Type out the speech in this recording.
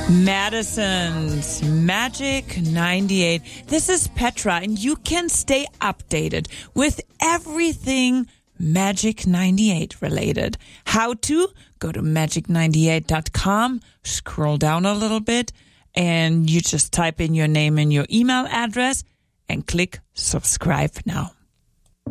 Madison's Magic 98. This is Petra, and you can stay updated with everything Magic 98 related. How to? Go to magic98.com, scroll down a little bit, and you just type in your name and your email address and click subscribe now.